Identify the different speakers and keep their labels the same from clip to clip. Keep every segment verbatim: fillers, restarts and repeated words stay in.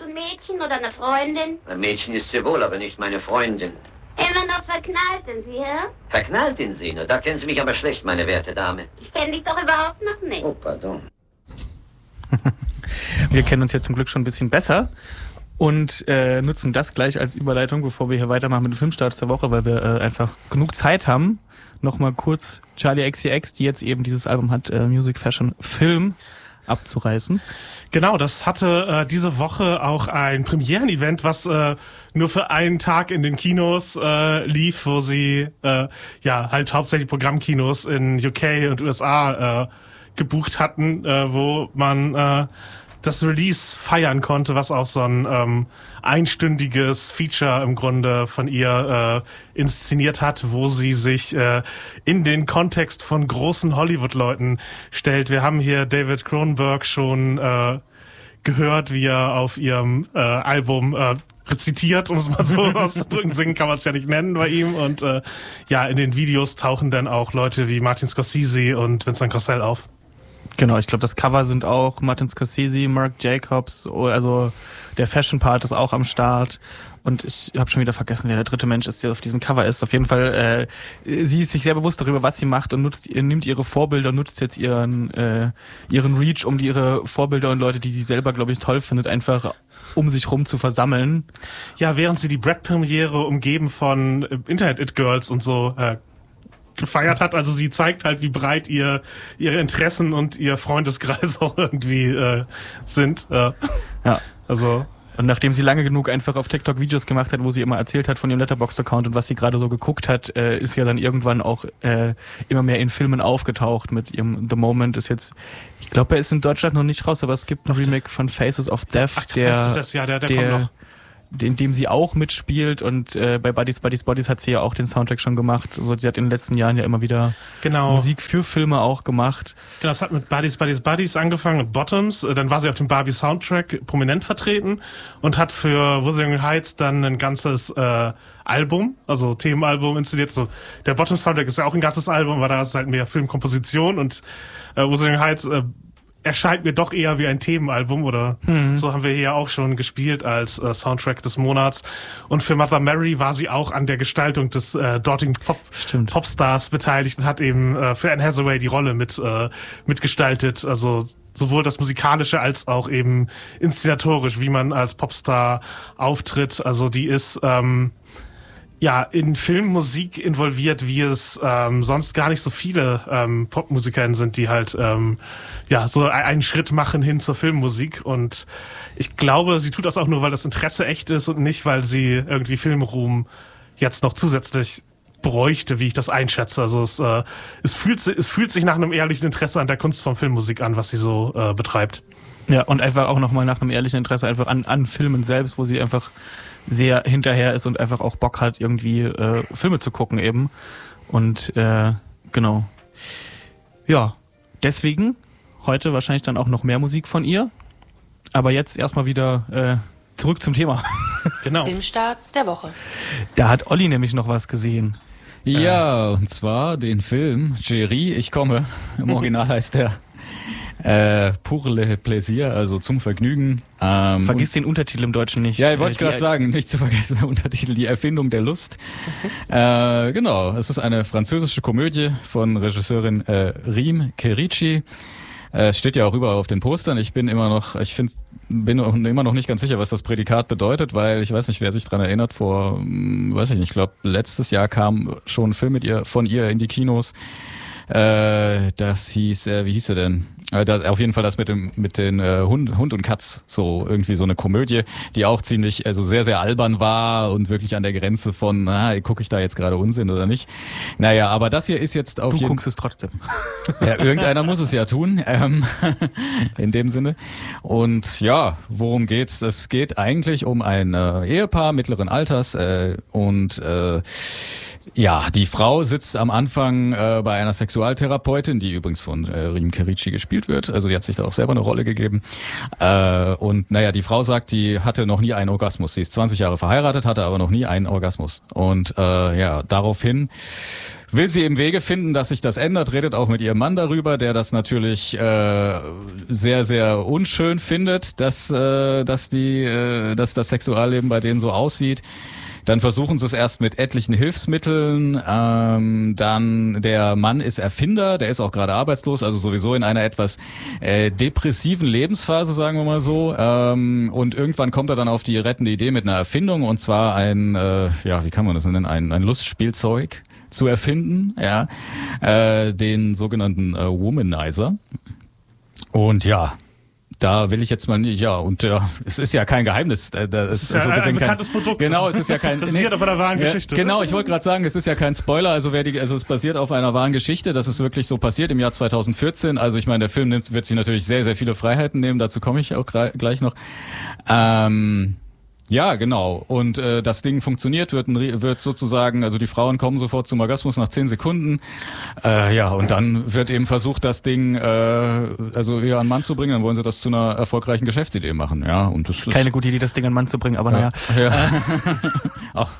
Speaker 1: ein Mädchen oder eine Freundin?
Speaker 2: Ein Mädchen ist sie wohl, aber nicht meine Freundin.
Speaker 1: Immer noch verknallt in Sie, hä?
Speaker 2: Verknallt in Sie? Nur da kennen Sie mich aber schlecht, meine werte Dame.
Speaker 1: Ich kenne dich doch überhaupt noch nicht.
Speaker 2: Oh, pardon.
Speaker 3: Wir kennen uns ja zum Glück schon ein bisschen besser und äh, nutzen das gleich als Überleitung, bevor wir hier weitermachen mit den Filmstarts der Woche, weil wir äh, einfach genug Zeit haben. Nochmal kurz Charli X C X, die jetzt eben dieses Album hat, äh, Music, Fashion, Film, abzureißen.
Speaker 4: Genau, das hatte äh, diese Woche auch ein Premieren-Event, was äh, nur für einen Tag in den Kinos äh, lief, wo sie äh, ja halt hauptsächlich Programmkinos in U K und U S A äh, gebucht hatten, äh, wo man äh, das Release feiern konnte, was auch so ein ähm, einstündiges Feature im Grunde von ihr äh, inszeniert hat, wo sie sich äh, in den Kontext von großen Hollywood-Leuten stellt. Wir haben hier David Cronenberg schon äh, gehört, wie er auf ihrem äh, Album äh, rezitiert, um es mal so auszudrücken. Singen kann man es ja nicht nennen bei ihm. Und äh, ja, in den Videos tauchen dann auch Leute wie Martin Scorsese und Vincent Cassel auf.
Speaker 3: Genau, ich glaube, das Cover sind auch Martin Scorsese, Marc Jacobs, also der Fashion-Part ist auch am Start. Und ich habe schon wieder vergessen, wer der dritte Mensch ist, der auf diesem Cover ist. Auf jeden Fall, äh, sie ist sich sehr bewusst darüber, was sie macht und nutzt, nimmt ihre Vorbilder, nutzt jetzt ihren äh, ihren Reach, um ihre Vorbilder und Leute, die sie selber, glaube ich, toll findet, einfach um sich rum zu versammeln.
Speaker 4: Ja, während sie die Brad-Premiere umgeben von Internet-It-Girls und so äh, gefeiert hat. Also sie zeigt halt, wie breit ihr ihre Interessen und ihr Freundeskreis auch irgendwie äh, sind. Äh,
Speaker 3: ja,
Speaker 4: also
Speaker 3: und nachdem sie lange genug einfach auf TikTok Videos gemacht hat, wo sie immer erzählt hat von ihrem Letterboxd-Account und was sie gerade so geguckt hat, äh, ist ja dann irgendwann auch äh, immer mehr in Filmen aufgetaucht mit ihrem The Moment. Ist jetzt, ich glaube, er ist in Deutschland noch nicht raus, aber es gibt ein Remake von Faces of Death,
Speaker 4: Ach,
Speaker 3: der,
Speaker 4: das, ja, der, der,
Speaker 3: der
Speaker 4: kommt noch.
Speaker 3: in dem sie auch mitspielt und äh, bei Buddies, Buddies, Buddies hat sie ja auch den Soundtrack schon gemacht. So, sie hat in den letzten Jahren ja immer wieder
Speaker 4: genau.
Speaker 3: Musik für Filme auch gemacht.
Speaker 4: Genau, das hat mit Buddies, Buddies, Buddies angefangen und Bottoms. Dann war sie auf dem Barbie-Soundtrack prominent vertreten und hat für Wuthering Heights dann ein ganzes äh, Album, also Themenalbum inszeniert. So, der Bottoms-Soundtrack ist ja auch ein ganzes Album, weil da ist halt mehr Filmkomposition und äh, Wuthering Heights äh, erscheint mir doch eher wie ein Themenalbum oder mhm. so haben wir hier auch schon gespielt als äh, Soundtrack des Monats. Und für Mother Mary war sie auch an der Gestaltung des äh, dortigen Pop Popstars beteiligt und hat eben äh, für Anne Hathaway die Rolle mit äh, mitgestaltet. Also sowohl das Musikalische als auch eben inszenatorisch, wie man als Popstar auftritt. Also die ist ähm, ja in Filmmusik involviert, wie es ähm, sonst gar nicht so viele ähm, PopmusikerInnen sind, die halt ähm, ja so einen Schritt machen hin zur Filmmusik. Und ich glaube, sie tut das auch nur, weil das Interesse echt ist und nicht, weil sie irgendwie Filmruhm jetzt noch zusätzlich bräuchte, wie ich das einschätze. Also es, äh, es, fühlt, es fühlt sich nach einem ehrlichen Interesse an der Kunstform Filmmusik an, was sie so äh, betreibt.
Speaker 3: Ja, und einfach auch nochmal nach einem ehrlichen Interesse einfach an, an Filmen selbst, wo sie einfach sehr hinterher ist und einfach auch Bock hat, irgendwie äh, Filme zu gucken eben. Und äh, genau. Ja, deswegen heute wahrscheinlich dann auch noch mehr Musik von ihr. Aber jetzt erstmal wieder äh, zurück zum Thema.
Speaker 4: Genau.
Speaker 5: Filmstarts der Woche.
Speaker 3: Da hat Olli nämlich noch was gesehen.
Speaker 6: Ja, äh, und zwar den Film Jerry, ich komme. Im Original heißt der Äh, pour le plaisir, also zum Vergnügen. Ähm,
Speaker 3: Vergiss den Untertitel im Deutschen nicht.
Speaker 6: Ja, ich wollte gerade sagen, nicht zu vergessen, der Untertitel, die Erfindung der Lust. äh, genau, es ist eine französische Komödie von Regisseurin äh, Rime Kerici. Äh, steht ja auch überall auf den Postern. Ich bin immer noch, ich finde, bin immer noch nicht ganz sicher, was das Prädikat bedeutet, weil ich weiß nicht, wer sich dran erinnert. Vor, weiß ich nicht, ich glaube, letztes Jahr kam schon ein Film mit ihr, von ihr in die Kinos. Äh, das hieß, äh, wie hieß er denn? Äh, da, auf jeden Fall das mit dem mit den äh, Hund, Hund und Katz, so irgendwie so eine Komödie, die auch ziemlich, also sehr, sehr albern war und wirklich an der Grenze von, na, gucke ich da jetzt gerade Unsinn oder nicht? Naja, aber das hier ist jetzt auf
Speaker 3: Du
Speaker 6: jeden
Speaker 3: guckst es trotzdem.
Speaker 6: Ja, irgendeiner muss es ja tun, ähm, in dem Sinne. Und ja, worum geht's? Es geht eigentlich um ein äh, Ehepaar mittleren Alters äh, und äh, Ja, die Frau sitzt am Anfang äh, bei einer Sexualtherapeutin, die übrigens von äh, Riem Kerici gespielt wird. Also die hat sich da auch selber eine Rolle gegeben. Äh, und naja, die Frau sagt, die hatte noch nie einen Orgasmus. Sie ist zwanzig Jahre verheiratet, hatte aber noch nie einen Orgasmus. Und äh, ja, daraufhin will sie eben Wege finden, dass sich das ändert, redet auch mit ihrem Mann darüber, der das natürlich äh, sehr, sehr unschön findet, dass, äh, dass, die, äh, dass das Sexualleben bei denen so aussieht. Dann versuchen sie es erst mit etlichen Hilfsmitteln. Ähm, dann der Mann ist Erfinder, der ist auch gerade arbeitslos, also sowieso in einer etwas äh, depressiven Lebensphase, sagen wir mal so. Ähm, und irgendwann kommt er dann auf die rettende Idee mit einer Erfindung, und zwar ein, äh, ja, wie kann man das nennen, ein, ein Lustspielzeug zu erfinden, ja, äh, den sogenannten äh, Womanizer. Und ja, da will ich jetzt mal nicht, ja, und ja, es ist ja kein Geheimnis. Da, da
Speaker 4: Das ist
Speaker 6: ist
Speaker 4: ja
Speaker 6: so
Speaker 4: ein,
Speaker 6: gesehen
Speaker 4: ein bekanntes
Speaker 6: kein,
Speaker 4: Produkt.
Speaker 6: Genau, es ist ja kein...
Speaker 4: Das ist ja auf einer wahren
Speaker 6: ja,
Speaker 4: Geschichte.
Speaker 6: Genau,
Speaker 4: ne?
Speaker 6: ich wollte gerade sagen, es ist ja kein Spoiler, also wer die, also es basiert auf einer wahren Geschichte, das ist wirklich so passiert im Jahr zweitausendvierzehn. Also ich meine, der Film nimmt, wird sich natürlich sehr, sehr viele Freiheiten nehmen, dazu komme ich auch gleich noch. Ähm... Ja, genau. Und äh, das Ding funktioniert, wird, ein, wird sozusagen, also die Frauen kommen sofort zum Orgasmus nach zehn Sekunden. Äh, ja, und dann wird eben versucht, das Ding äh, also eher an den Mann zu bringen. Dann wollen sie das zu einer erfolgreichen Geschäftsidee machen. Ja, und das ist
Speaker 3: Keine gute Idee, das Ding an den Mann zu bringen, aber
Speaker 6: ja.
Speaker 3: naja.
Speaker 6: Ja. Ach,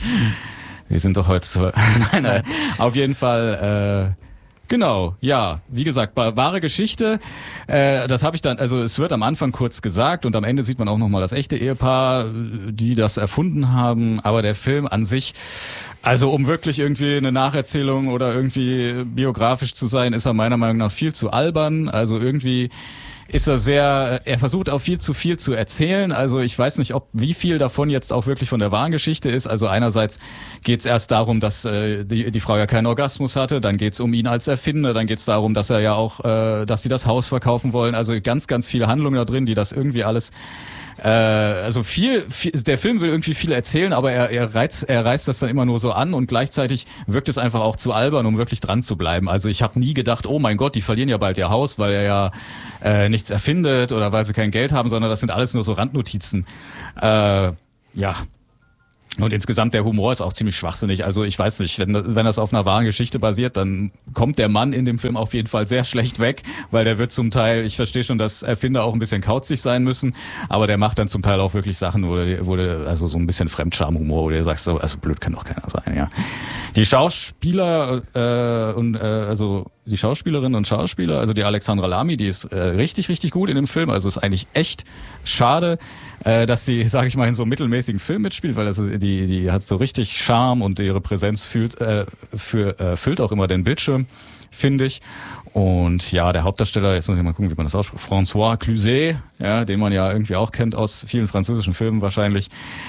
Speaker 6: wir sind doch heute so. Nein, nein. Auf jeden Fall. Äh, Genau, ja, wie gesagt, wahre Geschichte, äh, das habe ich dann, also es wird am Anfang kurz gesagt und am Ende sieht man auch nochmal das echte Ehepaar, die das erfunden haben, aber der Film an sich, also um wirklich irgendwie eine Nacherzählung oder irgendwie biografisch zu sein, ist er meiner Meinung nach viel zu albern, also irgendwie ist er sehr, er versucht auch viel zu viel zu erzählen. Also ich weiß nicht, ob wie viel davon jetzt auch wirklich von der wahren Geschichte ist. Also einerseits geht es erst darum, dass äh, die, die Frau ja keinen Orgasmus hatte, dann geht es um ihn als Erfinder, dann geht es darum, dass er ja auch, äh, dass sie das Haus verkaufen wollen. Also ganz, ganz viele Handlungen da drin, die das irgendwie alles äh, also viel, viel, der Film will irgendwie viel erzählen, aber er, er, reizt, er reißt das dann immer nur so an und gleichzeitig wirkt es einfach auch zu albern, um wirklich dran zu bleiben. Also ich habe nie gedacht, oh mein Gott, die verlieren ja bald ihr Haus, weil er ja äh, nichts erfindet oder weil sie kein Geld haben, sondern das sind alles nur so Randnotizen. Äh, ja. Und insgesamt der Humor ist auch ziemlich schwachsinnig. Also ich weiß nicht, wenn, wenn das auf einer wahren Geschichte basiert, dann kommt der Mann in dem Film auf jeden Fall sehr schlecht weg, weil der wird zum Teil, ich verstehe schon, dass Erfinder auch ein bisschen kauzig sein müssen, aber der macht dann zum Teil auch wirklich Sachen, wo der, wo der also so ein bisschen Fremdscham-Humor, wo du sagst, so, also blöd kann doch keiner sein, ja. Die Schauspieler äh, und äh, also die Schauspielerinnen und Schauspieler, also die Alexandra Lamy, die ist äh, richtig, richtig gut in dem Film. Also ist eigentlich echt schade, äh, dass die, sage ich mal, in so einem mittelmäßigen Film mitspielt, weil das ist, die, die hat so richtig Charme und ihre Präsenz fühlt, äh, für, äh, füllt auch immer den Bildschirm, finde ich. Und ja, der Hauptdarsteller, jetzt muss ich mal gucken, wie man das ausspricht, François Cluzet, ja, den man ja irgendwie auch kennt aus vielen französischen Filmen wahrscheinlich.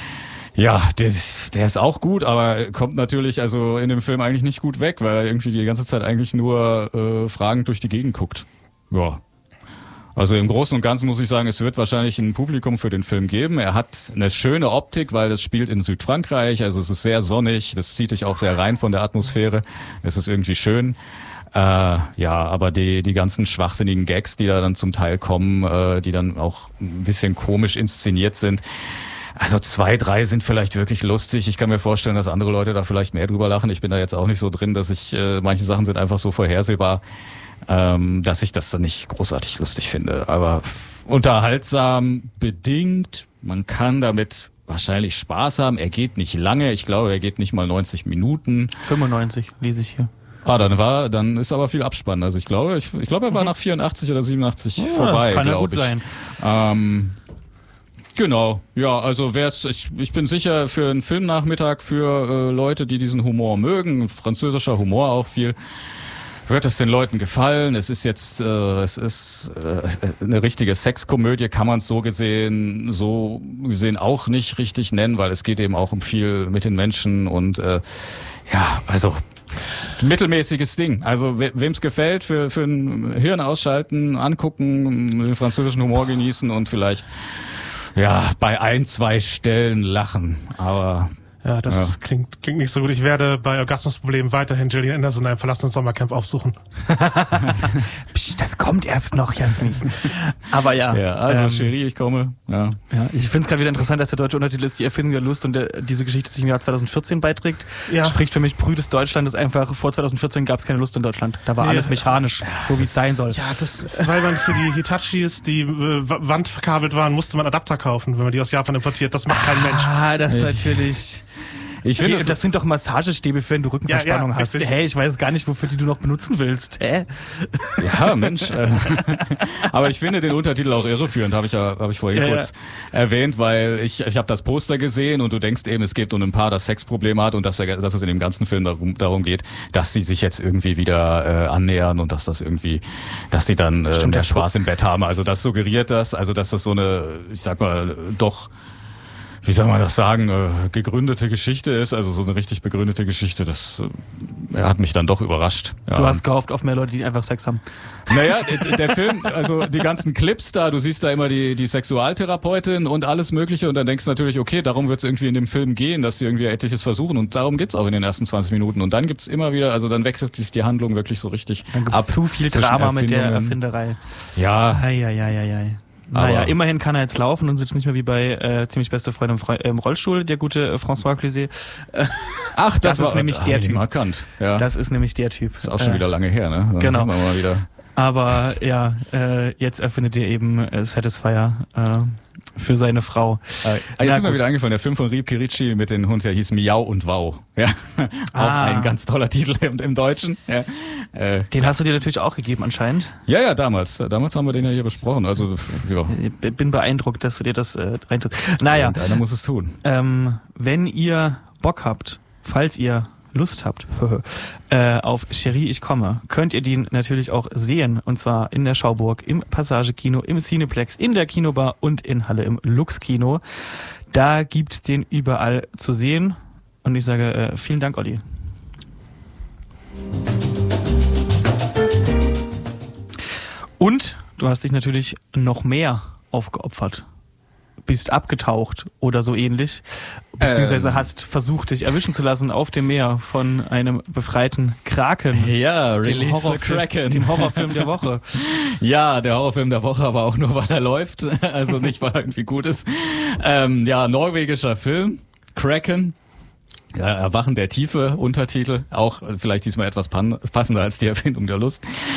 Speaker 6: Ja, der, der ist auch gut, aber kommt natürlich also in dem Film eigentlich nicht gut weg, weil er irgendwie die ganze Zeit eigentlich nur äh, fragend durch die Gegend guckt. Ja. Also im Großen und Ganzen muss ich sagen, es wird wahrscheinlich ein Publikum für den Film geben. Er hat eine schöne Optik, weil das spielt in Südfrankreich, also es ist sehr sonnig, das zieht dich auch sehr rein von der Atmosphäre. Es ist irgendwie schön. Äh, ja, aber die die ganzen schwachsinnigen Gags, die da dann zum Teil kommen, äh, die dann auch ein bisschen komisch inszeniert sind, also zwei, drei sind vielleicht wirklich lustig. Ich kann mir vorstellen, dass andere Leute da vielleicht mehr drüber lachen. Ich bin da jetzt auch nicht so drin, dass ich, äh, manche Sachen sind einfach so vorhersehbar, ähm, dass ich das dann nicht großartig lustig finde. Aber unterhaltsam bedingt. Man kann damit wahrscheinlich Spaß haben. Er geht nicht lange. Ich glaube, er geht nicht mal neunzig Minuten.
Speaker 3: fünfundneunzig lese ich hier.
Speaker 6: Ah, dann war, dann ist aber viel Abspann. Also ich glaube, ich, ich glaube, er war nach vierundachtzig oder siebenundachtzig ja, vorbei.
Speaker 3: Das kann ja gut
Speaker 6: ich.
Speaker 3: sein.
Speaker 6: Ähm, Genau, ja, also wär's, ich, ich bin sicher für einen Filmnachmittag für äh, Leute, die diesen Humor mögen, französischer Humor auch viel, wird es den Leuten gefallen. Es ist jetzt, äh, es ist äh, eine richtige Sexkomödie, kann man es so gesehen, so gesehen auch nicht richtig nennen, weil es geht eben auch um viel mit den Menschen und äh, ja, also mittelmäßiges Ding. Also we wem es gefällt, für für ein Hirn ausschalten, angucken, den französischen Humor genießen und vielleicht ja, bei ein, zwei Stellen lachen, aber...
Speaker 4: Ja, das
Speaker 6: ja.
Speaker 4: Klingt, klingt nicht so gut. Ich werde bei Orgasmusproblemen weiterhin Gillian Anderson in einem verlassenen Sommercamp aufsuchen.
Speaker 3: Psst. Das kommt erst noch, Jasmin. Aber ja.
Speaker 6: Ja, also
Speaker 3: ähm,
Speaker 6: Cherie, ich komme. Ja.
Speaker 3: Ja, ich finde es gerade wieder interessant, dass der deutsche Untertitel ist die Erfindung der Lust und der, diese Geschichte sich im Jahr zwanzig vierzehn beiträgt.
Speaker 4: Ja.
Speaker 3: Spricht für mich brüdes Deutschland ist einfach, vor zwanzig vierzehn gab es keine Lust in Deutschland. Da war
Speaker 4: Nee.
Speaker 3: alles mechanisch, so wie es sein soll.
Speaker 4: Ja, das, weil man für die Hitachis, die äh, Wand verkabelt waren, musste man Adapter kaufen, wenn man die aus Japan importiert. Das macht kein Mensch.
Speaker 3: Ah, das ist natürlich...
Speaker 6: Ich finde,
Speaker 3: Die, das sind doch Massagestäbe, wenn du Rückenverspannung
Speaker 4: Ja, ja,
Speaker 3: hast.
Speaker 4: richtig.
Speaker 3: Hey, ich weiß gar nicht, wofür die du noch benutzen willst. Hä?
Speaker 6: ja, Mensch. Äh, aber ich finde den Untertitel auch irreführend, habe ich ja, habe ich vorhin
Speaker 3: Ja,
Speaker 6: kurz erwähnt, weil ich, ich habe das Poster gesehen und du denkst eben, es geht um ein Paar, das Sexprobleme hat und dass, er, dass es in dem ganzen Film darum, darum geht, dass sie sich jetzt irgendwie wieder äh, annähern und dass das irgendwie, dass sie dann äh,
Speaker 3: Stimmt,
Speaker 6: mehr
Speaker 3: das
Speaker 6: Spaß im Bett haben. Also das suggeriert das, also dass das so eine, ich sag mal, doch wie soll man das sagen, äh, gegründete Geschichte ist, also so eine richtig begründete Geschichte, das äh, hat mich dann doch überrascht. Ja.
Speaker 3: Du hast gehofft auf mehr Leute, die einfach Sex haben.
Speaker 6: Naja, der, der Film, also die ganzen Clips da, du siehst da immer die, die Sexualtherapeutin und alles Mögliche und dann denkst du natürlich, okay, darum wird es irgendwie in dem Film gehen, dass sie irgendwie etliches versuchen und darum geht's auch in den ersten zwanzig Minuten und dann gibt's immer wieder, also dann wechselt sich die Handlung wirklich so richtig
Speaker 3: Dann gibt
Speaker 6: ab.
Speaker 3: es zu viel
Speaker 6: zwischen
Speaker 3: Drama mit der
Speaker 6: Erfindungen.
Speaker 3: Erfinderei.
Speaker 6: Ja,
Speaker 3: Eieieiei. Naja,
Speaker 6: Aber-
Speaker 3: immerhin kann er jetzt laufen und sitzt nicht mehr wie bei äh, ziemlich beste Freund im, Fre im Rollstuhl, der gute äh, François Cluzet.
Speaker 6: ach, das,
Speaker 3: Das ist
Speaker 6: war,
Speaker 3: nämlich
Speaker 6: ah,
Speaker 3: der
Speaker 6: die
Speaker 3: Typ.
Speaker 6: Markant. Ja, das
Speaker 3: Das ist nämlich der Typ.
Speaker 6: ist auch schon
Speaker 3: Äh,
Speaker 6: wieder lange her, ne? Dann
Speaker 3: genau.
Speaker 6: sieht man mal wieder.
Speaker 3: Aber ja, äh, jetzt erfindet er eben äh, Satisfier äh, für seine Frau.
Speaker 6: Äh,
Speaker 3: Na
Speaker 6: jetzt ist mir
Speaker 3: gut.
Speaker 6: wieder eingefallen, der Film von Rieb Kirici mit dem Hund, der hieß Miau und Wow. Ja, auch
Speaker 3: Ah.
Speaker 6: ein ganz toller Titel im, im Deutschen. Ja. Äh,
Speaker 3: Den hast du dir natürlich auch gegeben anscheinend.
Speaker 6: ja, ja, damals. Damals haben wir den ja hier besprochen. Also, ja,
Speaker 3: Ich bin beeindruckt, dass du dir das äh, reintust. Naja,
Speaker 6: und einer muss es tun.
Speaker 3: ähm, wenn ihr Bock habt, falls ihr Lust habt äh, auf Cherie, ich komme, könnt ihr den natürlich auch sehen. Und zwar in der Schauburg, im Passage-Kino, im Cineplex, in der Kinobar und in Halle im Lux-Kino. Da gibt's den überall zu sehen. Und ich sage äh, vielen Dank, Olli. Und du hast dich natürlich noch mehr aufgeopfert. Bist abgetaucht oder so ähnlich, beziehungsweise
Speaker 6: Ähm.
Speaker 3: hast versucht, dich erwischen zu lassen auf dem Meer von einem befreiten Kraken.
Speaker 6: Ja,
Speaker 3: Dem
Speaker 6: Release the
Speaker 3: Horrorfilm,
Speaker 6: Kraken.
Speaker 3: dem Horrorfilm der Woche.
Speaker 6: Ja, der Horrorfilm der Woche, aber auch nur, weil er läuft. Also nicht, weil er irgendwie gut ist. Ähm, ja, norwegischer Film. Kraken. Ja, Erwachen der Tiefe, Untertitel. Auch vielleicht diesmal etwas pan- passender als die Erfindung der Lust.